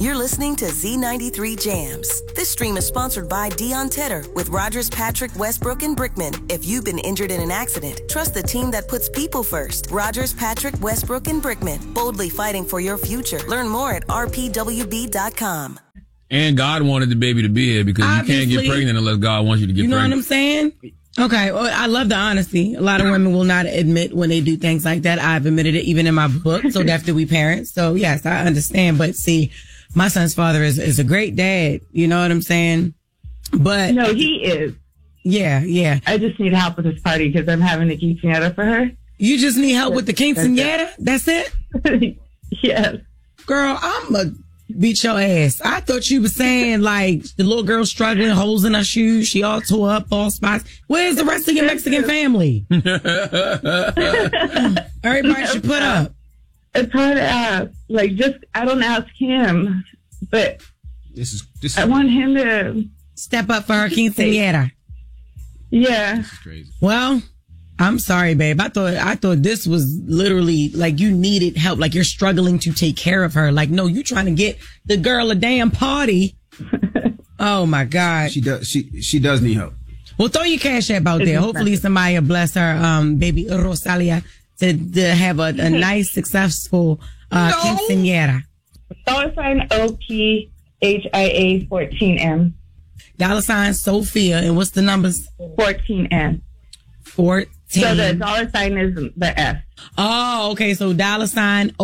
You're listening to Z93 Jams. This stream is sponsored by Dion Tedder with Rogers, Patrick, Westbrook, and Brickman. If you've been injured in an accident, trust the team that puts people first. Rogers, Patrick, Westbrook, and Brickman. Boldly fighting for your future. Learn more at rpwb.com. And God wanted the baby to be here because you can't get pregnant unless God wants you to get pregnant. You know what I'm saying? Okay, well, I love the honesty. A lot of women will not admit when they do things like that. I've admitted it even in my book, So Deaf That We Parent. So, yes, I understand. But, see, my son's father is a great dad. You know what I'm saying? But no, he is. Yeah. I just need help with this party because I'm having a quinceañera for her. You just need help with the quinceañera? That's it? Yes. Girl, I'm a... beat your ass. I thought you were saying like the little girl struggling, holes in her shoes. She all tore up, all spots. Where's the rest of your Mexican family? Everybody should put up. It's hard to ask. Like, just, I don't ask him, but this I want him to step up for her quinceañera. Yeah. This is crazy. Well, I'm sorry, babe. I thought this was literally like you needed help. Like you're struggling to take care of her. Like, no, you trying to get the girl a damn party. Oh my God. She does need help. Well, throw your cash app out there. Hopefully somebody will bless her, baby Rosalia to have a nice, successful, quinceañera. $OPHIA 14M. $Sophia. And what's the numbers? 14M. 14. So the $sign is the F. Oh, okay. So $OPHIA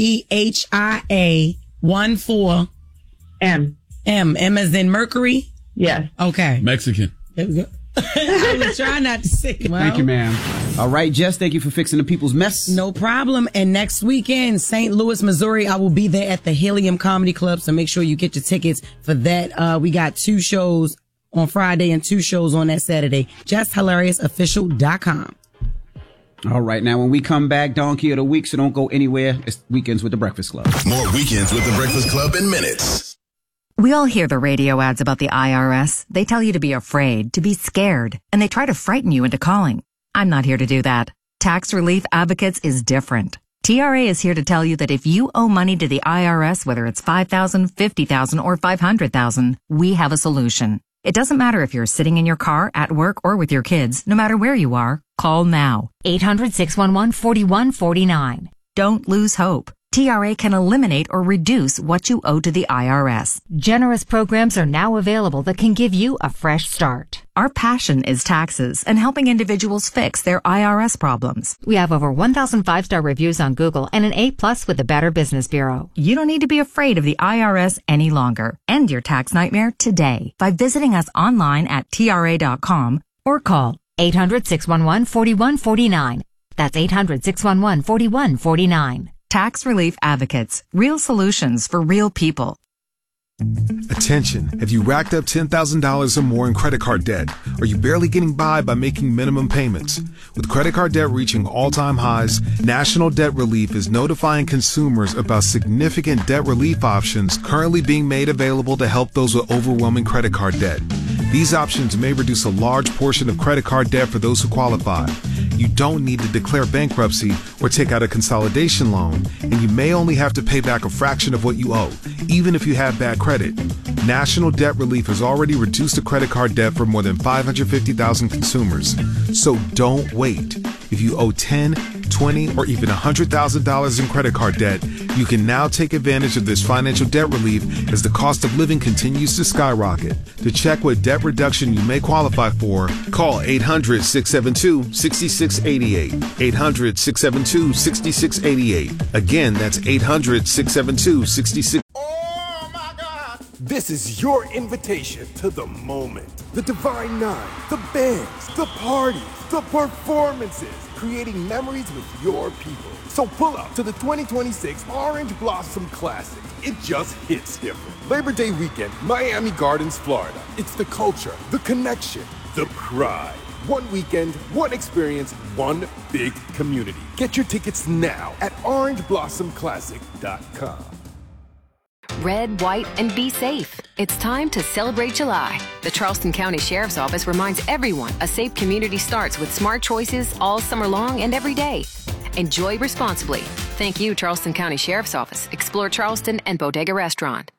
14 M. M as in Mercury? Yes. Okay. Mexican. There we go. I was trying not to say it. Well, thank you, ma'am. All right, Jess, thank you for fixing the people's mess. No problem. And next weekend, St. Louis, Missouri, I will be there at the Helium Comedy Club. So make sure you get your tickets for that. We got 2 shows on Friday and 2 shows on that Saturday. JessHilariousOfficial.com. All right, now when we come back, Donkey of the Week, so don't go anywhere. It's Weekends with the Breakfast Club. More Weekends with the Breakfast Club in minutes. We all hear the radio ads about the IRS. They tell you to be afraid, to be scared, and they try to frighten you into calling. I'm not here to do that. Tax Relief Advocates is different. TRA is here to tell you that if you owe money to the IRS, whether it's $5,000, $50,000, or $500,000, we have a solution. It doesn't matter if you're sitting in your car, at work, or with your kids. No matter where you are, call now. 800-611-4149. Don't lose hope. TRA can eliminate or reduce what you owe to the IRS. Generous programs are now available that can give you a fresh start. Our passion is taxes and helping individuals fix their IRS problems. We have over 1,000 5-star reviews on Google and an A+ with the Better Business Bureau. You don't need to be afraid of the IRS any longer. End your tax nightmare today by visiting us online at TRA.com or call 800-611-4149. That's 800-611-4149. Tax Relief Advocates. Real solutions for real people. Attention. Have you racked up $10,000 or more in credit card debt? Are you barely getting by making minimum payments? With credit card debt reaching all-time highs, National Debt Relief is notifying consumers about significant debt relief options currently being made available to help those with overwhelming credit card debt. These options may reduce a large portion of credit card debt for those who qualify. You don't need to declare bankruptcy or take out a consolidation loan, and you may only have to pay back a fraction of what you owe, even if you have bad credit. National Debt Relief has already reduced the credit card debt for more than 550,000 consumers. So don't wait. If you owe $10, $20, or even $100,000 in credit card debt, you can now take advantage of this financial debt relief as the cost of living continues to skyrocket. To check what debt reduction you may qualify for, call 800-672-6688. 800-672-6688. Again, that's 800-672-6688. This is your invitation to the moment. The Divine Nine, the bands, the parties, the performances, creating memories with your people. So pull up to the 2026 Orange Blossom Classic. It just hits different. Labor Day weekend, Miami Gardens, Florida. It's the culture, the connection, the pride. One weekend, one experience, one big community. Get your tickets now at orangeblossom.classic.com. Red, white, and be safe. It's time to celebrate July. The Charleston County Sheriff's Office reminds everyone a safe community starts with smart choices all summer long and every day. Enjoy responsibly. Thank you, Charleston County Sheriff's Office, Explore Charleston, and Bodega Restaurant.